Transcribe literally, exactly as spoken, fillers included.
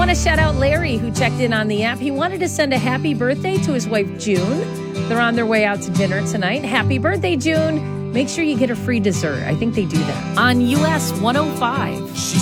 want to shout out Larry, who checked in on the app. He wanted to send a happy birthday to his wife, June. They're on their way out to dinner tonight. Happy birthday, June. Make sure you get a free dessert. I think they do that. On U S one oh five.